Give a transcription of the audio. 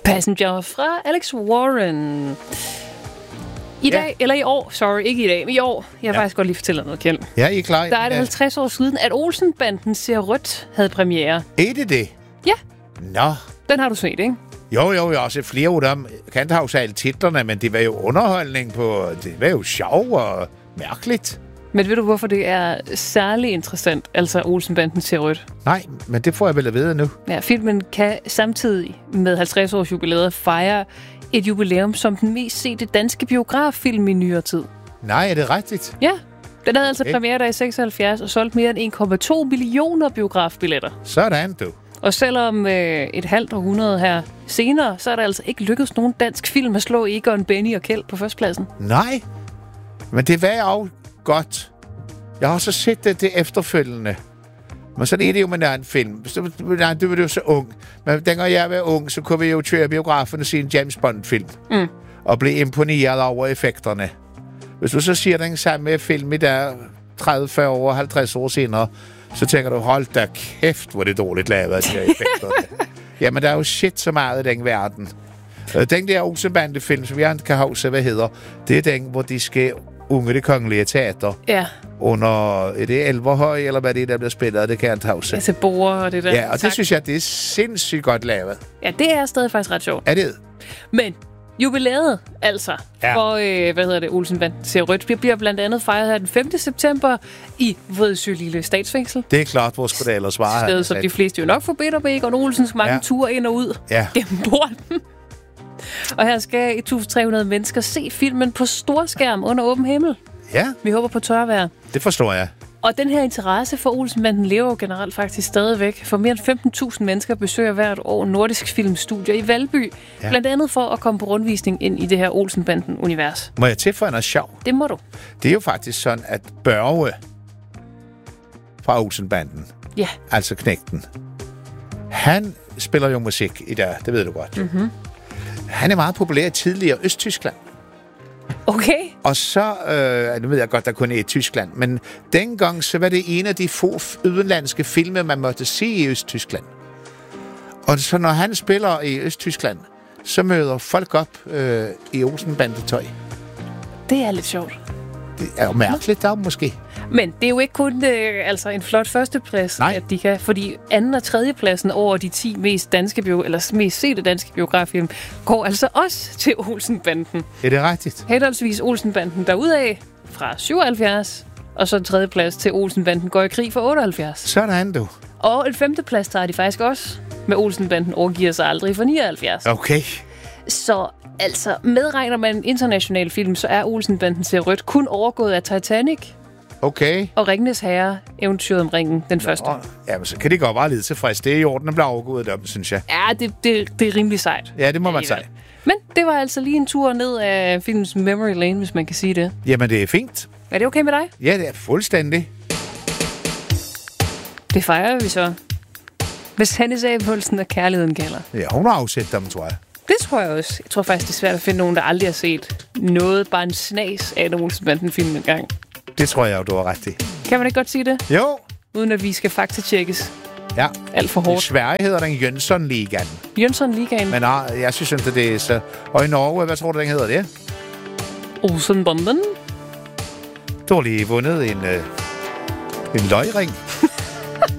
Passenger fra Alex Warren. I dag, eller i år, ikke i dag, men i år. Jeg vil faktisk godt lige fortælle noget, Kjeld. Ja, I er klar. Der er det 50 år siden, at Olsen-banden Ser Rødt havde premiere. Er det? Ja. Nå. Den har du set, ikke? Jo, jeg har set flere af dem. Jeg kan ikke huske alle titlerne, men det var jo underholdning på... Det var jo sjov og mærkeligt. Men ved du, hvorfor det er særlig interessant, altså Olsen-banden Ser Rødt? Nej, men det får jeg vel at vide nu. Ja, filmen kan samtidig med 50-års jubilæet fejre et jubilæum som den mest sete danske biograffilm i nyere tid. Nej, er det rigtigt? Ja, den havde altså premiere der i 76 og solgt mere end 1,2 millioner biografbilletter. Sådan, du. Og selvom et halvt århundrede her senere, så er der altså ikke lykkedes nogen dansk film at slå Egon, Benny og Kjeld på førstepladsen. Nej, men det var jo godt. Jeg har også set det efterfølgende. Men sådan er det jo med en film. Du var jo så ung. Men dengang jeg var ung, så kunne vi jo køre biografen og se en James Bond-film. Og blive imponeret over effekterne. Hvis du så siger den samme film i dag, 30, 40 år, 50 år senere, så tænker du, hold da kæft, hvor det dårligt lavet, de her effekter. Jamen, der er jo shit så meget i den verden. Den der Olsen-bande-film, som jeg ikke kan huske, hvad hedder, det er den, hvor de skal unge det kongelige teater. Ja. Under, er det Elverhøj, eller hvad det er, der bliver spillet? Det kan jeg ikke huske. Altså borer og det der. Ja, og det synes jeg, det er sindssygt godt lavet. Ja, det er stadig faktisk ret sjovt. Er det? Men jubilæet, altså, for, Olsen-banden Ser Rødt, bliver blandt andet fejret her den 5. september i Vredsø-Lille Statsfængsel. Det er klart, hvor skulle det ellers være. Stedet, som de fleste jo nok forbinder med Egon Olsens mange ture ind og ud gennem porten. Og her skal 1.300 mennesker se filmen på storskærm under åben himmel. Ja. Vi håber på tørvejr. Det forstår jeg. Og den her interesse for Olsen-banden lever jo generelt faktisk stadigvæk. For mere end 15.000 mennesker besøger hvert år Nordisk Filmstudier i Valby. Ja. Blandt andet for at komme på rundvisning ind i det her Olsen-banden-univers. Må jeg tilføje noget sjov? Det må du. Det er jo faktisk sådan, at Børge fra Olsen-banden, altså knægten, han spiller jo musik i dag, det ved du godt. Mm-hmm. Han er meget populær i tidligere Østtyskland. Okay. Og så, nu ved jeg godt, der kun er i Tyskland, men dengang så var det en af de få udenlandske filmer, man måtte se i Østtyskland. Og så når han spiller i Østtyskland, så møder folk op i Olsen-bandetøj. Det er lidt sjovt. Det er jo mærkeligt der måske. Men det er jo ikke kun en flot førsteplads, at de kan, fordi anden- og tredjepladsen over de 10 mest mest sete danske biograffilm går altså også til Olsen-banden. Er det rigtigt? Henholdsvis Olsen-banden derudaf fra 77, og så en tredjeplads til Olsen-banden går i krig for 78. Sådan du. Og en femteplads tager de faktisk også med Olsen-banden overgiver sig aldrig for 79. Okay. Så altså, medregner man en international film, så er Olsen-banden Ser Rødt kun overgået af Titanic. Okay. Og Ringenes Herre, Eventyret om ringen, den første. Jamen, så kan det godt være lidt tilfreds. Det er i orden at blive overgået dem, synes jeg. Ja, det er rimelig sejt. Ja, det må man sige. Men det var altså lige en tur ned af filmens Memory Lane, hvis man kan sige det. Jamen, det er fint. Er det okay med dig? Ja, det er fuldstændig. Det fejrer vi så. Hvis Hennes Abelsen og Kærligheden gælder. Ja, hun har afsat dem, tror jeg. Det tror jeg også. Jeg tror faktisk, det er svært at finde nogen, der aldrig har set noget, bare en snas af en Olsen-banden-film engang. Det tror jeg jo, du har ret i. Kan man ikke godt sige det? Jo. Uden at vi skal faktatjekkes. Ja. Alt for hårdt. I Sverige hedder den Jönssonligaen. Jönssonligaen? Men jeg synes ikke, det er så... Og i Norge, hvad tror du, den hedder det? Olsen-banden? Du har lige vundet en løgring.